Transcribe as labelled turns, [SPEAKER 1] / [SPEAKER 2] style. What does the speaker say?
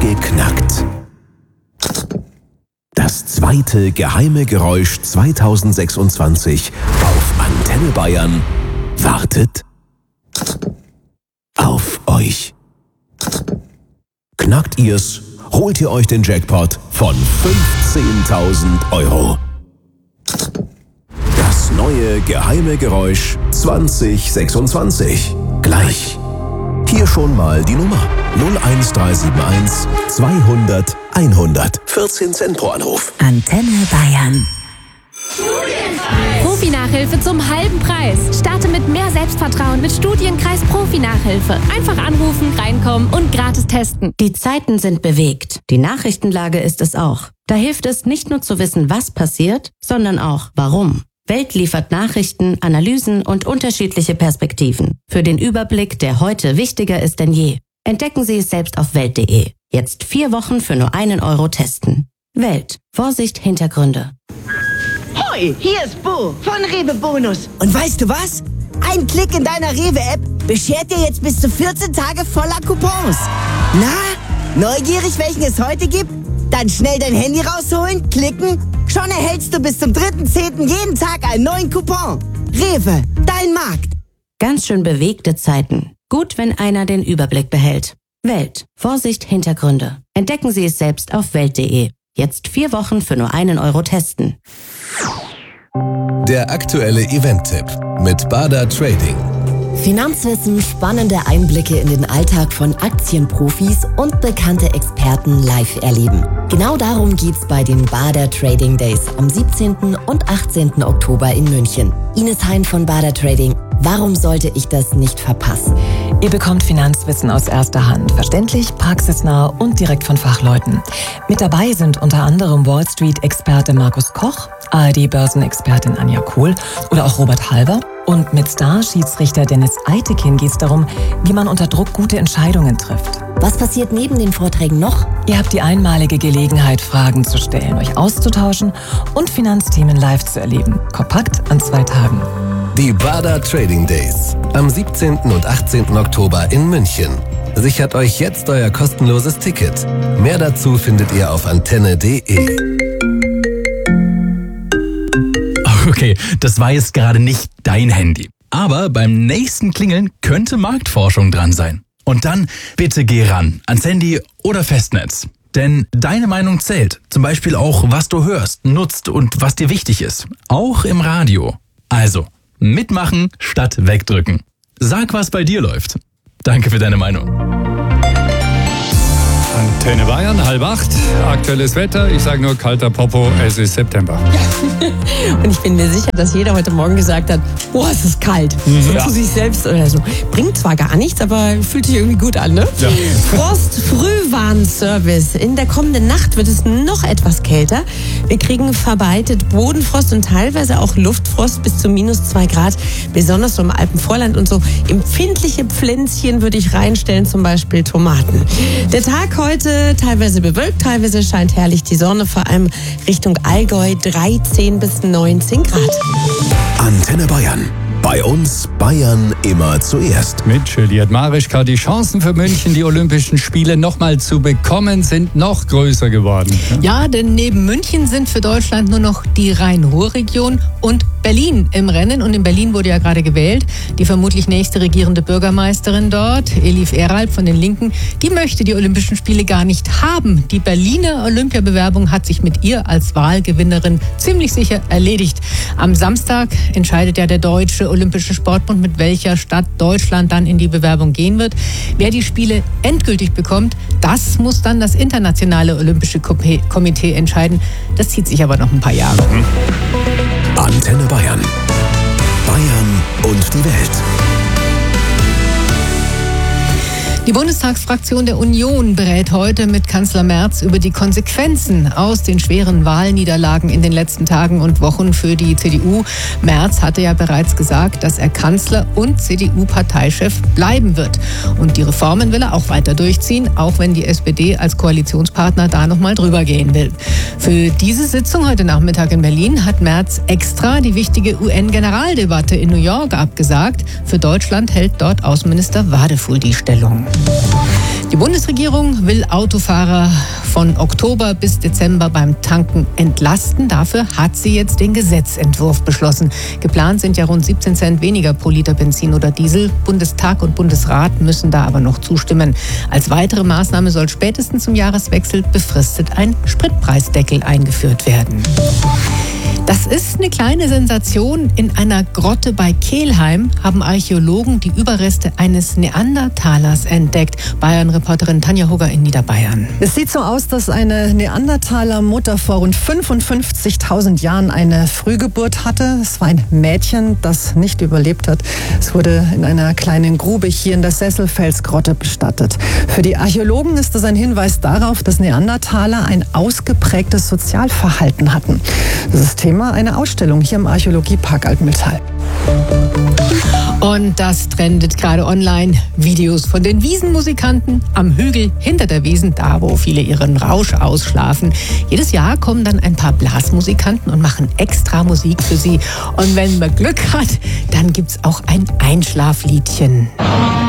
[SPEAKER 1] geknackt. Das zweite geheime Geräusch 2026 auf Antenne Bayern wartet auf euch. Knackt ihr's, holt ihr euch den Jackpot von 15.000 Euro. Das neue geheime Geräusch 2026. Gleich. Hier schon mal die Nummer 01371 200 100. 14 Cent pro Anruf.
[SPEAKER 2] Antenne Bayern.
[SPEAKER 3] Profi-Nachhilfe zum halben Preis. Starte mit mehr Selbstvertrauen mit Studienkreis Profi-Nachhilfe. Einfach anrufen, reinkommen und gratis testen.
[SPEAKER 2] Die Zeiten sind bewegt. Die Nachrichtenlage ist es auch. Da hilft es nicht nur zu wissen, was passiert, sondern auch warum. Welt liefert Nachrichten, Analysen und unterschiedliche Perspektiven. Für den Überblick, der heute wichtiger ist denn je. Entdecken Sie es selbst auf Welt.de. Jetzt 4 Wochen für nur 1 Euro testen. Welt. Vorsicht, Hintergründe.
[SPEAKER 4] Hoi, hier ist Bo von Rewe Bonus. Und weißt du was? Ein Klick in deiner Rewe-App beschert dir jetzt bis zu 14 Tage voller Coupons. Na, neugierig, welchen es heute gibt? Dann schnell dein Handy rausholen, klicken. Schon erhältst du bis zum 3.10. jeden Tag einen neuen Coupon. Rewe, dein Markt.
[SPEAKER 2] Ganz schön bewegte Zeiten. Gut, wenn einer den Überblick behält. Welt. Vorsicht, Hintergründe. Entdecken Sie es selbst auf Welt.de. Jetzt 4 Wochen für nur 1 Euro testen.
[SPEAKER 1] Der aktuelle Event-Tipp mit Bader Trading.
[SPEAKER 5] Finanzwissen, spannende Einblicke in den Alltag von Aktienprofis und bekannte Experten live erleben. Genau darum geht's bei den Bader Trading Days am 17. und 18. Oktober in München. Ines Hein von Bader Trading. Warum sollte ich das nicht verpassen?
[SPEAKER 6] Ihr bekommt Finanzwissen aus erster Hand, verständlich, praxisnah und direkt von Fachleuten. Mit dabei sind unter anderem Wall Street-Experte Markus Koch, ARD-Börsenexpertin Anja Kohl oder auch Robert Halber. Und mit Star-Schiedsrichter Dennis Eitekin geht es darum, wie man unter Druck gute Entscheidungen trifft.
[SPEAKER 5] Was passiert neben den Vorträgen noch?
[SPEAKER 6] Ihr habt die einmalige Gelegenheit, Fragen zu stellen, euch auszutauschen und Finanzthemen live zu erleben. Kompakt an 2 Tagen.
[SPEAKER 1] Die Bader Trading Days am 17. und 18. Oktober in München. Sichert euch jetzt euer kostenloses Ticket. Mehr dazu findet ihr auf antenne.de.
[SPEAKER 7] Okay, das war jetzt gerade nicht dein Handy. Aber beim nächsten Klingeln könnte Marktforschung dran sein. Und dann bitte geh ran, ans Handy oder Festnetz. Denn deine Meinung zählt. Zum Beispiel auch, was du hörst, nutzt und was dir wichtig ist. Auch im Radio. Also, mitmachen statt wegdrücken. Sag, was bei dir läuft. Danke für deine Meinung.
[SPEAKER 8] Antenne Bayern, 7:30, aktuelles Wetter. Ich sage nur kalter Popo, es ist September.
[SPEAKER 9] Und ich bin mir sicher, dass jeder heute Morgen gesagt hat, boah, es ist kalt. So zu sich selbst oder so. Bringt zwar gar nichts, aber fühlt sich irgendwie gut an, ne?
[SPEAKER 8] Ja.
[SPEAKER 9] Frost-Frühwarnservice. In der kommenden Nacht wird es noch etwas kälter. Wir kriegen verbreitet Bodenfrost und teilweise auch Luftfrost bis zu -2 Grad. Besonders so im Alpenvorland und so empfindliche Pflänzchen würde ich reinstellen, zum Beispiel Tomaten. Der Tag heute teilweise bewölkt, teilweise scheint herrlich die Sonne, vor allem Richtung Allgäu 13 bis 19 Grad.
[SPEAKER 1] Antenne Bayern. Bei uns Bayern immer zuerst.
[SPEAKER 8] Mit Juliette Marischka. Die Chancen für München, die Olympischen Spiele nochmal zu bekommen, sind noch größer geworden.
[SPEAKER 10] Ja, denn neben München sind für Deutschland nur noch die Rhein-Ruhr-Region und Berlin im Rennen. Und in Berlin wurde ja gerade gewählt. Die vermutlich nächste regierende Bürgermeisterin dort, Elif Eralp von den Linken, die möchte die Olympischen Spiele gar nicht haben. Die Berliner Olympiabewerbung hat sich mit ihr als Wahlgewinnerin ziemlich sicher erledigt. Am Samstag entscheidet ja der Deutsche Olympische Sportbund, mit welcher Stadt Deutschland dann in die Bewerbung gehen wird. Wer die Spiele endgültig bekommt, das muss dann das Internationale Olympische Komitee entscheiden. Das zieht sich aber noch ein paar Jahre.
[SPEAKER 1] Antenne Bayern. Bayern und die Welt.
[SPEAKER 10] Die Bundestagsfraktion der Union berät heute mit Kanzler Merz über die Konsequenzen aus den schweren Wahlniederlagen in den letzten Tagen und Wochen für die CDU. Merz hatte ja bereits gesagt, dass er Kanzler und CDU-Parteichef bleiben wird. Und die Reformen will er auch weiter durchziehen, auch wenn die SPD als Koalitionspartner da nochmal drüber gehen will. Für diese Sitzung heute Nachmittag in Berlin hat Merz extra die wichtige UN-Generaldebatte in New York abgesagt. Für Deutschland hält dort Außenminister Wadefull die Stellung. Die Bundesregierung will Autofahrer von Oktober bis Dezember beim Tanken entlasten. Dafür hat sie jetzt den Gesetzentwurf beschlossen. Geplant sind ja rund 17 Cent weniger pro Liter Benzin oder Diesel. Bundestag und Bundesrat müssen da aber noch zustimmen. Als weitere Maßnahme soll spätestens zum Jahreswechsel befristet ein Spritpreisdeckel eingeführt werden. Das ist eine kleine Sensation. In einer Grotte bei Kelheim haben Archäologen die Überreste eines Neandertalers entdeckt. Bayern-Reporterin Tanja Hugger in Niederbayern.
[SPEAKER 11] Es sieht so aus, dass eine Neandertaler-Mutter vor rund 55.000 Jahren eine Frühgeburt hatte. Es war ein Mädchen, das nicht überlebt hat. Es wurde in einer kleinen Grube hier in der Sesselfelsgrotte bestattet. Für die Archäologen ist das ein Hinweis darauf, dass Neandertaler ein ausgeprägtes Sozialverhalten hatten. Das ist Thema einer Ausstellung hier im Archäologiepark Altmühltal.
[SPEAKER 10] Und das trendet gerade online. Videos von den Wiesenmusikanten am Hügel hinter der Wiesn, da wo viele ihren Rausch ausschlafen. Jedes Jahr kommen dann ein paar Blasmusikanten und machen extra Musik für sie. Und wenn man Glück hat, dann gibt's auch ein Einschlafliedchen.